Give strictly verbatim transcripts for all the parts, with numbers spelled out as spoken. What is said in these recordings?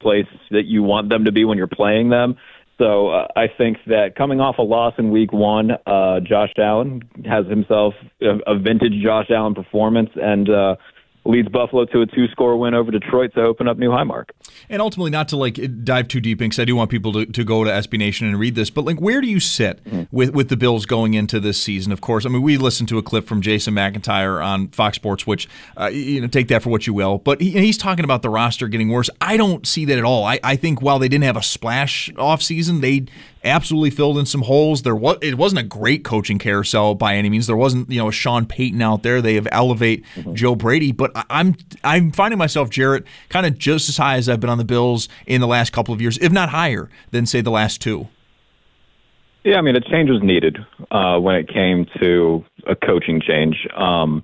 place that you want them to be when you're playing them. So uh, I think that coming off a loss in week one, uh, Josh Allen has himself a, a vintage Josh Allen performance and uh, leads Buffalo to a two-score win over Detroit to open up new high mark. And ultimately, not to like dive too deep in, because I do want people to, to go to S B Nation and read this, but like, where do you sit mm-hmm. with, with the Bills going into this season? Of course, I mean, we listened to a clip from Jason McIntyre on Fox Sports, which, uh, you know, take that for what you will, but he, he's talking about the roster getting worse. I don't see that at all. I, I think while they didn't have a splash offseason, they absolutely filled in some holes. There was it wasn't a great coaching carousel by any means. There wasn't, you know, a Sean Payton out there. They have elevate mm-hmm. Joe Brady, but I'm I'm finding myself, Jarrett, kind of just as high as I've been on the Bills in the last couple of years, if not higher than say the last two. Yeah, I mean, a change was needed uh, when it came to a coaching change. Um,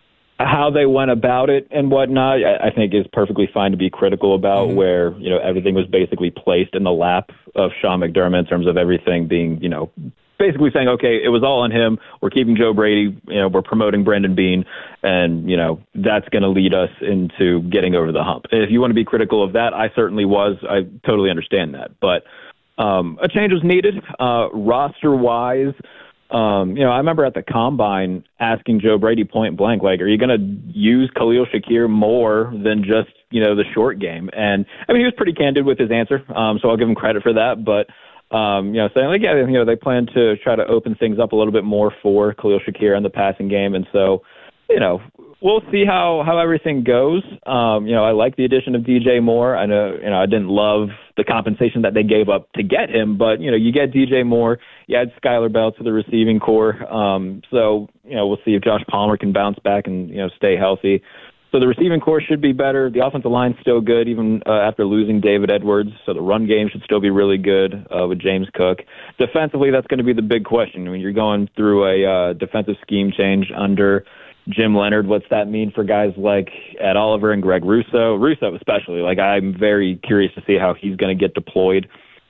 how they went about it and whatnot, I think is perfectly fine to be critical about, mm-hmm. where, you know, everything was basically placed in the lap of Sean McDermott in terms of everything being, you know, basically saying, okay, it was all on him. We're keeping Joe Brady. You know, we're promoting Brandon Beane, and, you know, that's going to lead us into getting over the hump. If you want to be critical of that, I certainly was. I totally understand that. But um, a change was needed. Uh, roster-wise, Um, you know, I remember at the Combine asking Joe Brady point blank, like, are you going to use Khalil Shakir more than just, you know, the short game? And, I mean, he was pretty candid with his answer, um, so I'll give him credit for that. But, um, you know, saying, like, yeah, you know, they plan to try to open things up a little bit more for Khalil Shakir in the passing game. And so, you know, we'll see how, how everything goes. Um, you know, I like the addition of D J Moore. I know, you know, I didn't love the compensation that they gave up to get him, but, you know, you get D J Moore, you add Skylar Bell to the receiving core. Um, so, you know, we'll see if Josh Palmer can bounce back and, you know, stay healthy. So the receiving core should be better. The offensive line's still good, even uh, after losing David Edwards. So the run game should still be really good uh, with James Cook. Defensively, that's going to be the big question. I mean, you're going through a uh, defensive scheme change under Jim Leonard. What's that mean for guys like Ed Oliver and Greg Russo? Russo especially. Like, I'm very curious to see how he's going to get deployed.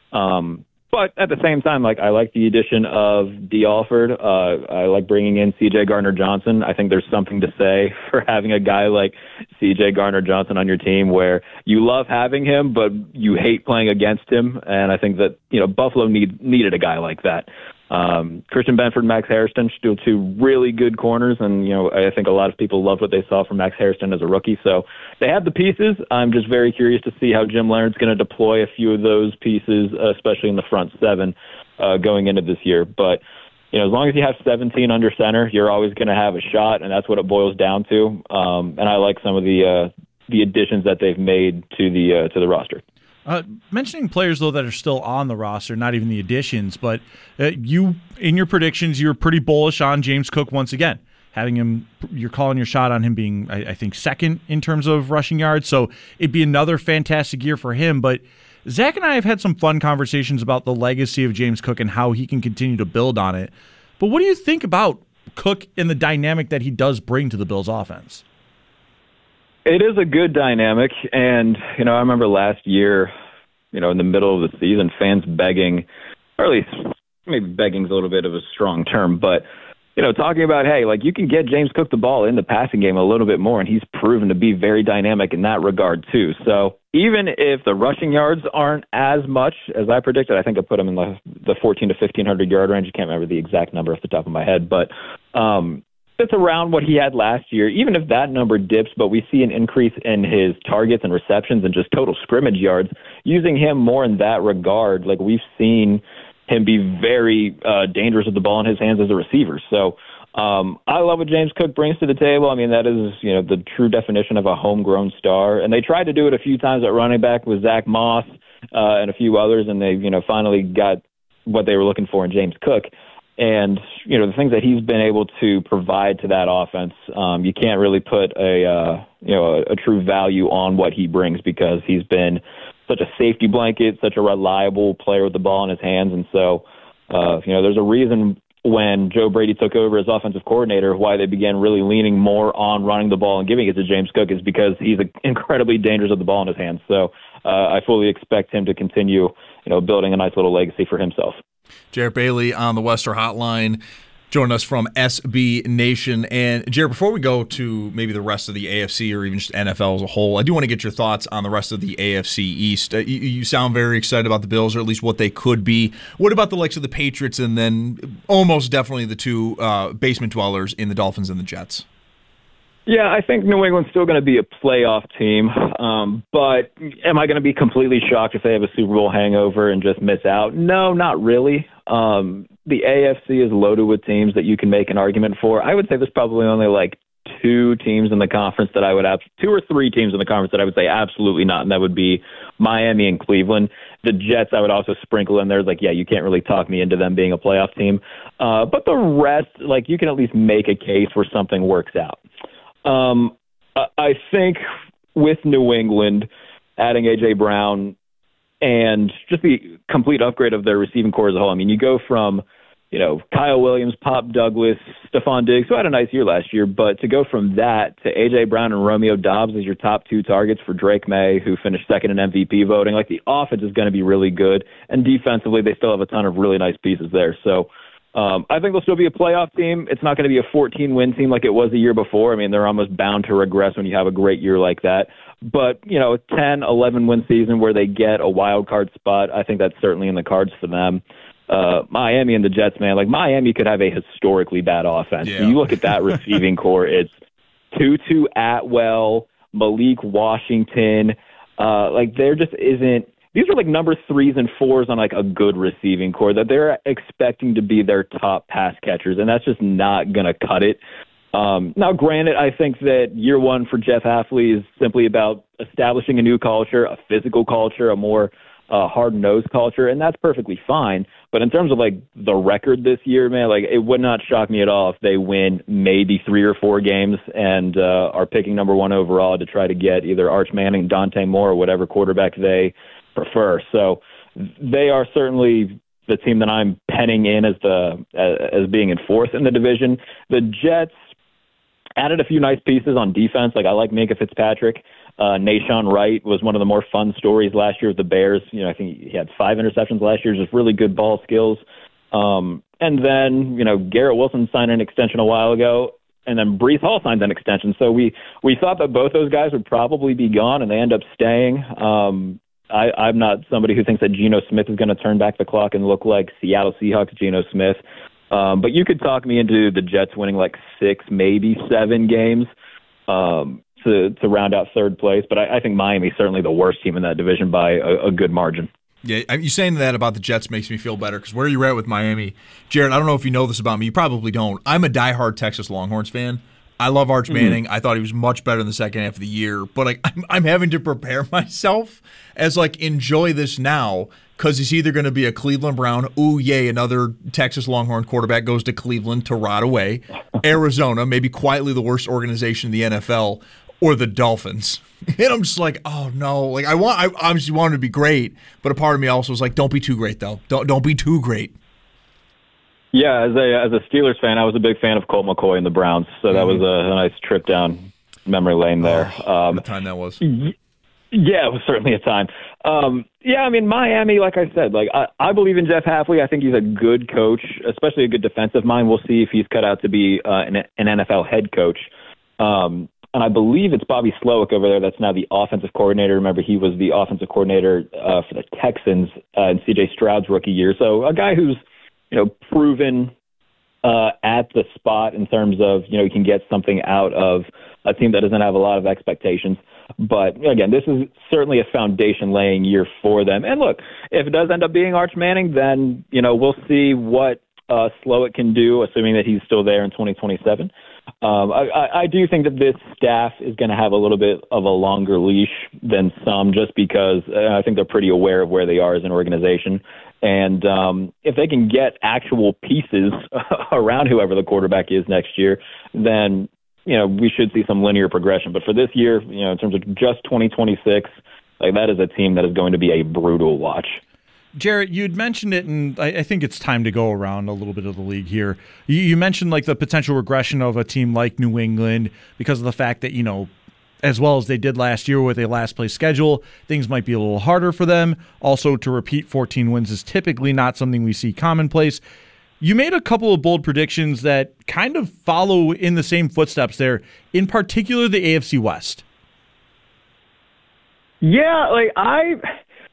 Um, but at the same time, like, I like the addition of D. Alford. Uh, I like bringing in C J Gardner-Johnson. I think there's something to say for having a guy like C J Gardner-Johnson on your team where you love having him, but you hate playing against him. And I think that, you know, Buffalo need, needed a guy like that. Um, Christian Benford, Max Hairston, still two really good corners, and, you know, I think a lot of people loved what they saw from Max Hairston as a rookie. So they have the pieces. I'm just very curious to see how Jim Leonard's going to deploy a few of those pieces, uh, especially in the front seven, uh, going into this year. But, you know, as long as you have seventeen under center, you're always going to have a shot, and that's what it boils down to. Um, and I like some of the uh, the additions that they've made to the uh, to the roster. Uh, mentioning players, though, that are still on the roster, not even the additions, but uh, you, in your predictions, you're pretty bullish on James Cook once again. Having him, you're calling your shot on him being, I, I think, second in terms of rushing yards, so it'd be another fantastic year for him. But Zach and I have had some fun conversations about the legacy of James Cook and how he can continue to build on it. But what do you think about Cook and the dynamic that he does bring to the Bills' offense? It is a good dynamic, and, you know, I remember last year, you know, in the middle of the season, fans begging, or at least maybe begging is a little bit of a strong term, but, you know, talking about, hey, like, you can get James Cook the ball in the passing game a little bit more, and he's proven to be very dynamic in that regard, too. So even if the rushing yards aren't as much as I predicted, I think I put him in the, the fourteen to fifteen hundred yard range. I can't remember the exact number off the top of my head, but, um, it's around what he had last year. Even if that number dips, but we see an increase in his targets and receptions and just total scrimmage yards, using him more in that regard, like, we've seen him be very uh, dangerous with the ball in his hands as a receiver. So um, I love what James Cook brings to the table. I mean, that is, you know, the true definition of a homegrown star. And they tried to do it a few times at running back with Zach Moss uh, and a few others, and they, you know, finally got what they were looking for in James Cook. And, you know, the things that he's been able to provide to that offense, um, you can't really put a, uh, you know, a, a true value on what he brings because he's been such a safety blanket, such a reliable player with the ball in his hands. And so, uh, you know, there's a reason when Joe Brady took over as offensive coordinator, why they began really leaning more on running the ball and giving it to James Cook is because he's incredibly dangerous with the ball in his hands. So uh, I fully expect him to continue, you know, building a nice little legacy for himself. Jarrett Bailey on the Wester Hotline. joining us from S B Nation. And Jared, before we go to maybe the rest of the A F C or even just N F L as a whole, I do want to get your thoughts on the rest of the A F C East. Uh, you, you sound very excited about the Bills, or at least what they could be. What about the likes of the Patriots and then almost definitely the two uh, basement dwellers in the Dolphins and the Jets? Yeah, I think New England's still going to be a playoff team, um, but am I going to be completely shocked if they have a Super Bowl hangover and just miss out? No, not really. Um, the A F C is loaded with teams that you can make an argument for. I would say there's probably only like two teams in the conference that I would have, two or three teams in the conference that I would say absolutely not, and that would be Miami and Cleveland. The Jets I would also sprinkle in there. Like, yeah, you can't really talk me into them being a playoff team. Uh, but the rest, like, you can at least make a case where something works out. Um, I think with New England adding A J Brown and just the complete upgrade of their receiving core as a whole, I mean, you go from, you know, Kyle Williams, Pop Douglas, Stephon Diggs, who had a nice year last year, but to go from that to A J Brown and Romeo Doubs as your top two targets for Drake May, who finished second in M V P voting, like, the offense is going to be really good, and defensively they still have a ton of really nice pieces there. So Um, I think they'll still be a playoff team. It's not going to be a fourteen-win team like it was the year before. I mean, they're almost bound to regress when you have a great year like that. But, you know, a ten, eleven-win season where they get a wild card spot, I think that's certainly in the cards for them. Uh, Miami and the Jets, man, like, Miami could have a historically bad offense. Yeah. So you look at that receiving core, it's Tutu Atwell, Malik Washington. Uh, like, there just isn't. These are like number threes and fours on like a good receiving core that they're expecting to be their top pass catchers, and that's just not going to cut it. Um, now, granted, I think that year one for Jeff Hafley is simply about establishing a new culture, a physical culture, a more uh, hard-nosed culture, and that's perfectly fine. But in terms of like the record this year, man, like, it would not shock me at all if they win maybe three or four games and uh, are picking number one overall to try to get either Arch Manning, Dante Moore, or whatever quarterback they prefer. So they are certainly the team that I'm penning in as the as being in fourth in the division. The Jets added a few nice pieces on defense. Like, I like Minkah Fitzpatrick. Uh, Nashawn Wright was one of the more fun stories last year with the Bears. You know, I think he had five interceptions last year, just really good ball skills. Um, and then, you know, Garrett Wilson signed an extension a while ago, and then Breece Hall signed an extension. So we, we thought that both those guys would probably be gone, and they end up staying. Um, I, I'm not somebody who thinks that Geno Smith is going to turn back the clock and look like Seattle Seahawks Geno Smith. Um, but you could talk me into the Jets winning like six, maybe seven games um, to, to round out third place. But I, I think Miami's certainly the worst team in that division by a, a good margin. Yeah, you saying that about the Jets makes me feel better, because where you're at with Miami, Jared, I don't know if you know this about me. You probably don't. I'm a diehard Texas Longhorns fan. I love Arch Manning. Mm-hmm. I thought he was much better in the second half of the year, but like, I'm, I'm having to prepare myself as like, enjoy this now, because he's either going to be a Cleveland Brown, ooh yay, another Texas Longhorn quarterback goes to Cleveland to rot away, Arizona, maybe quietly the worst organization in the N F L, or the Dolphins. And I'm just like, oh no, like I want, I obviously want him to be great, but a part of me also was like, don't be too great though. Don't don't be too great. Yeah, as a as a Steelers fan, I was a big fan of Colt McCoy and the Browns, so that mm-hmm. was a, a nice trip down memory lane there. Oh, um, what a time that was. Y- yeah, it was certainly a time. Um, yeah, I mean, Miami, like I said, like I, I believe in Jeff Hafley. I think he's a good coach, especially a good defensive mind. We'll see if he's cut out to be uh, an, an N F L head coach. Um, and I believe it's Bobby Slowick over there that's now the offensive coordinator. Remember, he was the offensive coordinator uh, for the Texans uh, in C J Stroud's rookie year. So a guy who's, you know, proven uh, at the spot in terms of, you know, he can get something out of a team that doesn't have a lot of expectations. But, again, this is certainly a foundation-laying year for them. And, look, if it does end up being Arch Manning, then, you know, we'll see what uh, Slowick can do, assuming that he's still there in twenty twenty-seven. Um, I, I do think that this staff is going to have a little bit of a longer leash than some, just because uh, I think they're pretty aware of where they are as an organization. And um, if they can get actual pieces around whoever the quarterback is next year, then, you know, we should see some linear progression. But for this year, you know, in terms of just twenty twenty-six, like, that is a team that is going to be a brutal watch. Jarrett, you'd mentioned it, and I, I think it's time to go around a little bit of the league here. You, you mentioned like the potential regression of a team like New England because of the fact that, you know, as well as they did last year with a last place schedule, things might be a little harder for them. Also, to repeat fourteen wins is typically not something we see commonplace. You made a couple of bold predictions that kind of follow in the same footsteps there, in particular the A F C West. Yeah, like I